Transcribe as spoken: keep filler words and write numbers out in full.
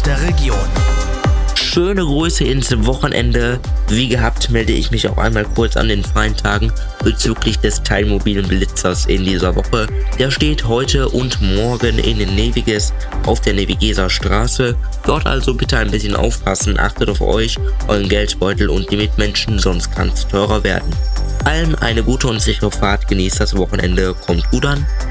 der Region. Schöne Grüße ins Wochenende. Wie gehabt melde ich mich auch einmal kurz an den freien Tagen bezüglich des teilmobilen Blitzers in dieser Woche. Der steht heute und morgen in den Neviges auf der Nevigeser Straße. Dort also bitte ein bisschen aufpassen, achtet auf euch, euren Geldbeutel und die Mitmenschen, sonst kann es teurer werden. Allen eine gute und sichere Fahrt, genießt das Wochenende, kommt gut an.